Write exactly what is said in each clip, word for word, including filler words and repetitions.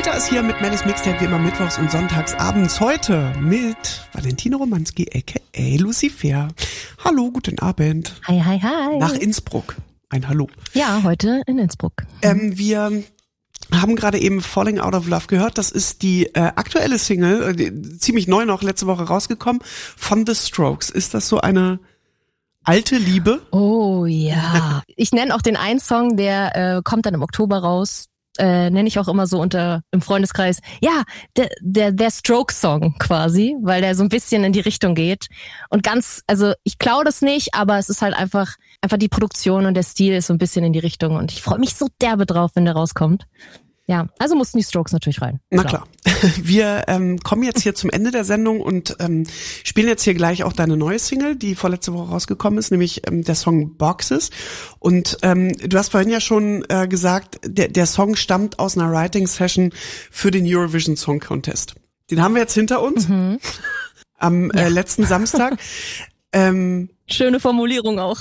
Walter ist hier mit Mellis Mixtape wie immer mittwochs und sonntags abends. Heute mit Valentine Romanski, aka Lucifer. Hallo, guten Abend. Hi, hi, hi. Nach Innsbruck. Ein Hallo. Ja, heute in Innsbruck. Ähm, wir haben gerade eben Falling Out of Love gehört. Das ist die äh, aktuelle Single, äh, die, ziemlich neu noch, letzte Woche rausgekommen, von The Strokes. Ist das so eine alte Liebe? Oh ja. Ich nenne auch den einen Song, der äh, kommt dann im Oktober raus. Äh, nenne ich auch immer so unter im Freundeskreis, ja, der, der, der Stroke-Song quasi, weil der so ein bisschen in die Richtung geht. Und ganz, also ich klaue das nicht, aber es ist halt einfach, einfach die Produktion und der Stil ist so ein bisschen in die Richtung. Und ich freue mich so derbe drauf, wenn der rauskommt. Ja, also mussten die Strokes natürlich rein. Na klar. Wir ähm, kommen jetzt hier zum Ende der Sendung und ähm, spielen jetzt hier gleich auch deine neue Single, die vorletzte Woche rausgekommen ist, nämlich ähm, der Song Boxes. Und ähm, du hast vorhin ja schon äh, gesagt, der, der Song stammt aus einer Writing-Session für den Eurovision Song Contest. Den haben wir jetzt hinter uns Mhm. am äh, Ja. letzten Samstag. ähm, Schöne Formulierung auch.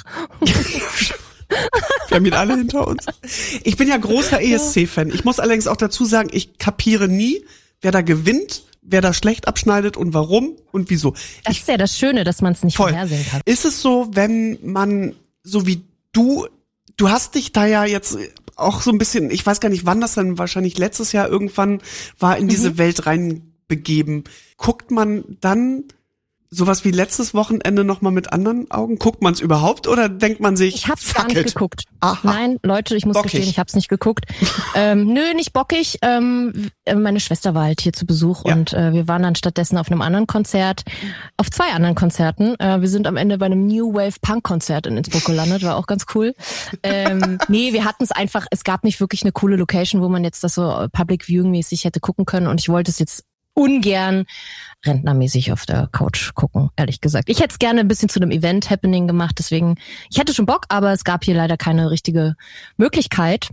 Wir haben ihn alle hinter uns. Ich bin ja großer E S C-Fan. Ich muss allerdings auch dazu sagen, ich kapiere nie, wer da gewinnt, wer da schlecht abschneidet und warum und wieso. Das ist ja das Schöne, dass man es nicht Voll. vorhersehen kann. Ist es so, wenn man, so wie du, du hast dich da ja jetzt auch so ein bisschen, ich weiß gar nicht, wann das dann wahrscheinlich letztes Jahr irgendwann war, in diese Mhm. Welt reinbegeben. Guckt man dann sowas wie letztes Wochenende nochmal mit anderen Augen? Guckt man es überhaupt oder denkt man sich, Ich hab's fuck gar nicht it. geguckt. Aha. Nein, Leute, ich muss Bockig. gestehen, ich hab's nicht geguckt. ähm, nö, nicht bockig. Ähm, meine Schwester war halt hier zu Besuch Ja. und äh, wir waren dann stattdessen auf einem anderen Konzert, auf zwei anderen Konzerten. Äh, wir sind am Ende bei einem New Wave Punk Konzert in Innsbruck gelandet, war auch ganz cool. Ähm, nee, wir hatten es einfach, es gab nicht wirklich eine coole Location, wo man jetzt das so Public Viewing mäßig hätte gucken können und ich wollte es jetzt ungern rentnermäßig auf der Couch gucken, ehrlich gesagt. Ich hätte es gerne ein bisschen zu einem Event-Happening gemacht, deswegen, ich hätte schon Bock, aber es gab hier leider keine richtige Möglichkeit.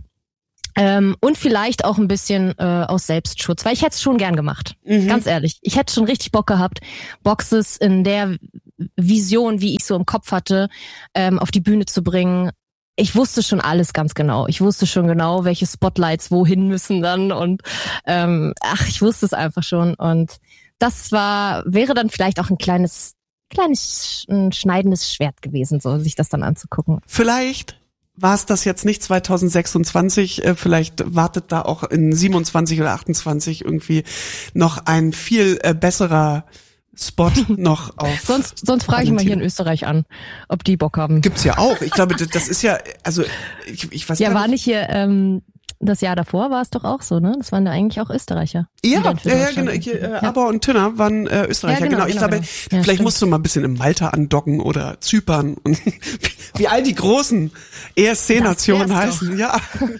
Ähm, und vielleicht auch ein bisschen äh, aus Selbstschutz, weil ich hätte es schon gern gemacht. Mhm. Ganz ehrlich. Ich hätte schon richtig Bock gehabt, Boxes in der Vision, wie ich so im Kopf hatte, ähm, auf die Bühne zu bringen. Ich wusste schon alles ganz genau. Ich wusste schon genau, welche Spotlights wohin müssen dann und ähm, ach, ich wusste es einfach schon und das war wäre dann vielleicht auch ein kleines kleines ein schneidendes Schwert gewesen, so sich das dann anzugucken. Vielleicht war es das jetzt nicht zwanzig sechsundzwanzig, äh, vielleicht wartet da auch in siebenundzwanzig oder achtundzwanzig irgendwie noch ein viel äh, besserer Spot noch auf. Sonst sonst frage ich mal hier in Österreich an, ob die Bock haben. Gibt's ja auch. Ich glaube, das ist ja, also ich, ich weiß Ja, gar war nicht hier ähm, das Jahr davor war es doch auch so, ne? Das waren da eigentlich auch Österreicher. die Ja, dann für ja, ja, Deutschland genau. Hier, äh, ja. Aber und Tünner waren äh, Österreicher, Ja, genau. genau, Ich genau, glaube, genau. Ja, vielleicht stimmt. musst du mal ein bisschen in Malta andocken oder Zypern und wie, wie all die großen E S C-Nationen Das wär's heißen. Ja.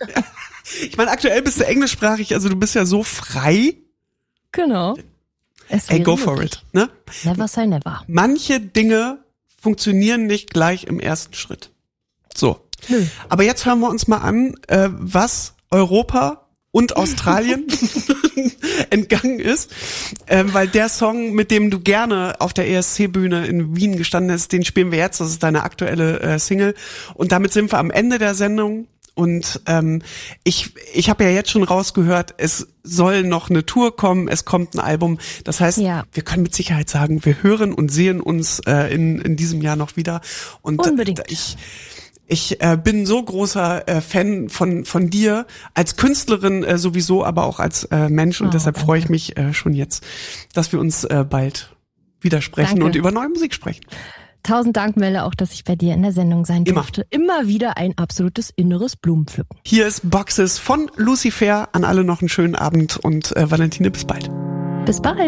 Ich meine, aktuell bist du englischsprachig, also du bist ja so frei. Genau. Es Ey, wäre go for möglich. it. Ne? Never say never. Manche Dinge funktionieren nicht gleich im ersten Schritt. So. Nö. Aber jetzt hören wir uns mal an, äh, was Europa und Australien entgangen ist, ähm, weil der Song, mit dem du gerne auf der E S C-Bühne in Wien gestanden hast, den spielen wir jetzt, das ist deine aktuelle äh, Single und damit sind wir am Ende der Sendung und ähm, ich ich habe ja jetzt schon rausgehört, es soll noch eine Tour kommen, es kommt ein Album, das heißt, Ja. wir können mit Sicherheit sagen, wir hören und sehen uns äh, in in diesem Jahr noch wieder und Unbedingt. äh, ich Ich äh, bin so großer äh, Fan von von dir als Künstlerin äh, sowieso, aber auch als äh, Mensch und Oh, deshalb danke. freue ich mich äh, schon jetzt, dass wir uns äh, bald wieder sprechen Danke. und über neue Musik sprechen. Tausend Dank, Melle, auch, dass ich bei dir in der Sendung sein Immer. durfte. Immer wieder ein absolutes inneres Blumenpflücken. Hier ist Boxes von Lucifer. An alle noch einen schönen Abend und äh, Valentine, bis bald. Bis bald.